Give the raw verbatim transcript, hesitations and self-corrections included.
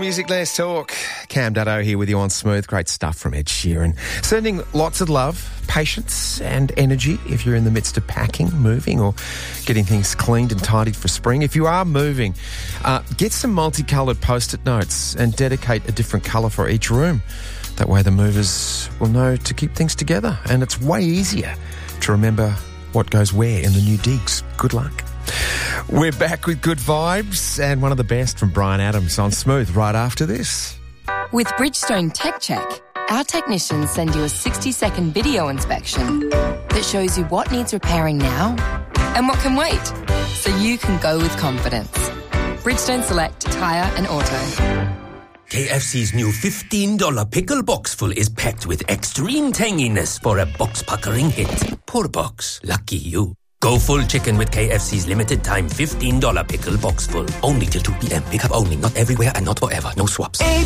music, less talk. Cam Dutto here with you on Smooth. Great stuff from Ed Sheeran. Sending lots of love, patience and energy if you're in the midst of packing, moving or getting things cleaned and tidied for spring. If you are moving, uh, get some multicoloured post-it notes and dedicate a different colour for each room. That way the movers will know to keep things together, and it's way easier to remember what goes where in the new digs. Good luck. We're back with good vibes and one of the best from Brian Adams on Smooth right after this. With Bridgestone Tech Check, our technicians send you a sixty-second video inspection that shows you what needs repairing now and what can wait, so you can go with confidence. Bridgestone Select Tyre and Auto. K F C's new fifteen dollars pickle box full is packed with extreme tanginess for a box-puckering hit. Poor box. Lucky you. Go full chicken with K F C's limited time fifteen dollars pickle box full. Only till two p.m. Pick up only. Not everywhere and not forever. No swaps.